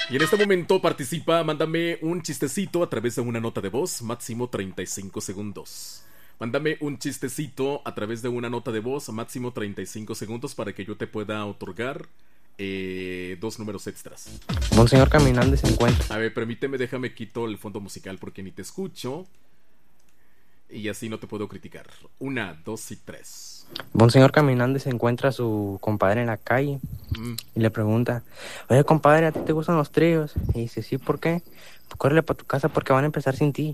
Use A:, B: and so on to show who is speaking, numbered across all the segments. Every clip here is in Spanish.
A: Y en este momento participa, mándame un chistecito a través de una nota de voz, máximo 35 segundos. Mándame un chistecito a través de una nota de voz, máximo 35 segundos, para que yo te pueda otorgar 2 números extras.
B: Un señor caminando y se encuentra.
A: A ver, permíteme, déjame quito el fondo musical porque ni te escucho. Y así no te puedo criticar. 1, 2 y 3.
B: Un señor caminando y se encuentra a su compadre en la calle y le pregunta: oye, compadre, ¿a ti te gustan los tríos? Y dice: sí, ¿por qué? Pues córrele para tu casa porque van a empezar sin ti.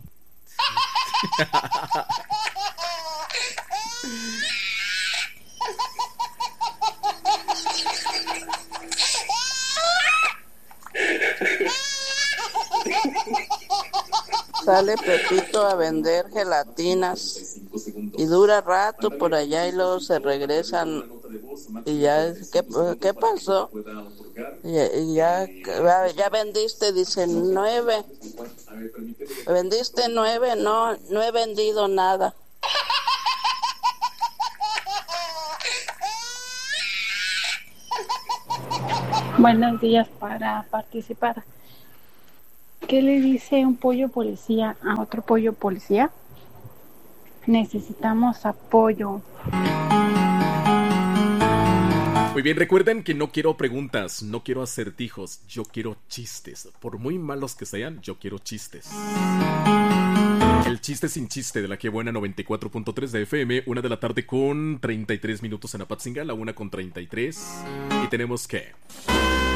C: Sale Pepito a vender gelatinas y dura rato por allá y luego se regresan y ya, ¿qué pasó? Y ya vendiste, dice 9. ¿Vendiste 9? No, no he vendido nada.
D: Buenos días. Para participar, ¿qué le dice un pollo policía a otro pollo policía? Necesitamos apoyo.
A: Muy bien, recuerden que no quiero preguntas, no quiero acertijos, yo quiero chistes. Por muy malos que sean, yo quiero chistes. El chiste sin chiste de la que buena 94.3 de FM, 1 de la tarde con 33 minutos en Apatzingán, la 1 con 33. Y tenemos que...